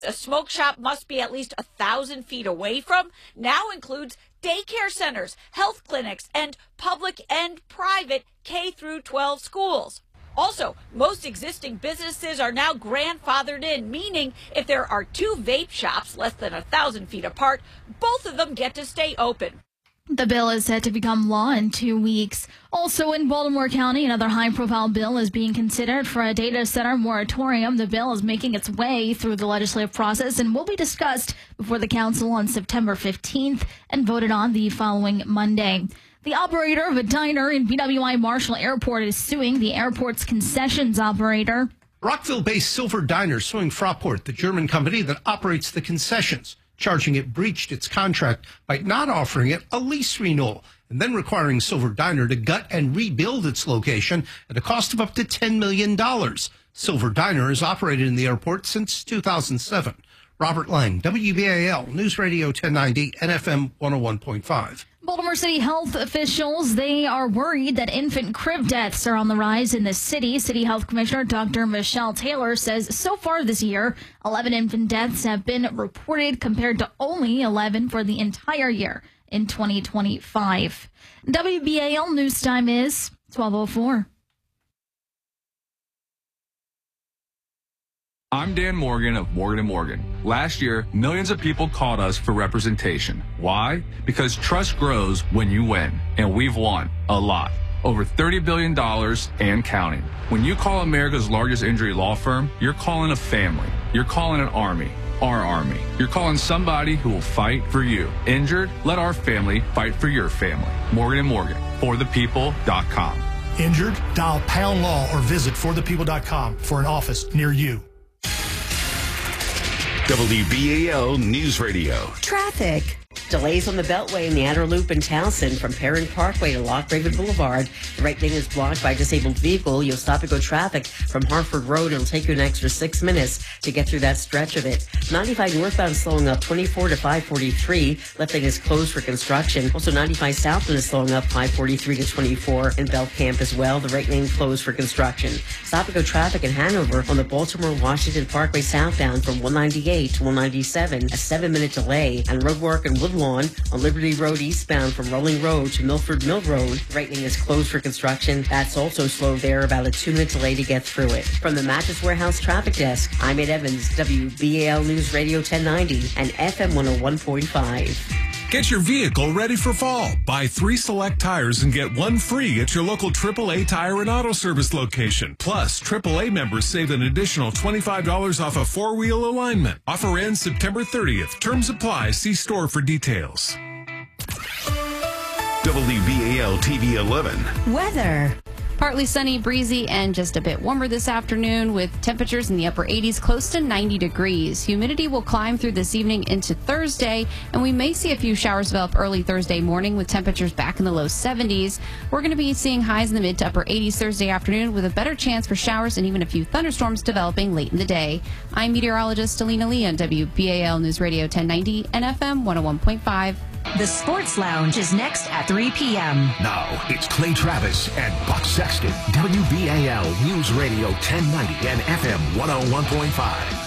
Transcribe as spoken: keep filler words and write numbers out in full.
a smoke shop must be at least a thousand feet away from now includes daycare centers, health clinics, and public and private K through twelve schools. Also, most existing businesses are now grandfathered in, meaning if there are two vape shops less than a thousand feet apart, both of them get to stay open. The bill is set to become law in two weeks. Also in Baltimore County, another high-profile bill is being considered for a data center moratorium. The bill is making its way through the legislative process and will be discussed before the council on September fifteenth and voted on the following Monday. The operator of a diner in B W I Marshall Airport is suing the airport's concessions operator. Rockville-based Silver Diner suing Fraport, the German company that operates the concessions, charging it breached its contract by not offering it a lease renewal and then requiring Silver Diner to gut and rebuild its location at a cost of up to ten million dollars. Silver Diner has operated in the airport since two thousand seven. Robert Lang, W B A L News Radio ten ninety and F M one oh one point five. Baltimore City health officials, they are worried that infant crib deaths are on the rise in the city. City Health Commissioner Doctor Michelle Taylor says so far this year, eleven infant deaths have been reported compared to only eleven for the entire year in twenty twenty-five. W B A L News Time is twelve oh four. I'm Dan Morgan of Morgan and Morgan. Last year, millions of people called us for representation. Why? Because trust grows when you win, and we've won a lot. Over thirty billion dollars and counting. When you call America's largest injury law firm, you're calling a family. You're calling an army. Our army. You're calling somebody who will fight for you. Injured? Let our family fight for your family. Morgan and Morgan. For the people dot com. Injured? Dial pound law or visit for the people dot com for an office near you. W B A L News Radio. Traffic. Delays on the Beltway in the Outer Loop in Towson from Perrin Parkway to Loch Raven Boulevard. The right lane is blocked by a disabled vehicle. You'll stop and go traffic from Hartford Road. It'll take you an extra six minutes to get through that stretch of it. ninety-five northbound slowing up twenty-four to five forty-three. Left lane is closed for construction. Also ninety-five southbound is slowing up five forty-three to twenty-four in Bell Camp as well. The right lane closed for construction. Stop and go traffic in Hanover on the Baltimore-Washington Parkway southbound from one ninety-eight to one ninety-seven. A seven minute delay. And road work in Woodlawn on Liberty Road eastbound from Rolling Road to Milford Mill Road. Right lane is closed for construction. That's also slow there, about a two minute delay to get through it. From the Mattress Warehouse Traffic Desk, I'm Ed Evans, W B A L News Radio ten ninety and F M one oh one point five. Get your vehicle ready for fall. Buy three select tires and get one free at your local triple A Tire and Auto Service location. Plus, triple A members save an additional twenty-five dollars off a four-wheel alignment. Offer ends September thirtieth. Terms apply. See store for details. W B A L T V eleven. Weather. Partly sunny, breezy, and just a bit warmer this afternoon with temperatures in the upper eighties, close to ninety degrees. Humidity will climb through this evening into Thursday, and we may see a few showers develop early Thursday morning with temperatures back in the low seventies. We're going to be seeing highs in the mid to upper eighties Thursday afternoon with a better chance for showers and even a few thunderstorms developing late in the day. I'm meteorologist Alina Lee on W B A L News Radio ten ninety and F M one oh one point five. The Sports Lounge is next at three p.m. Now, it's Clay Travis and Buck Sexton. W B A L News Radio ten ninety and F M one oh one point five.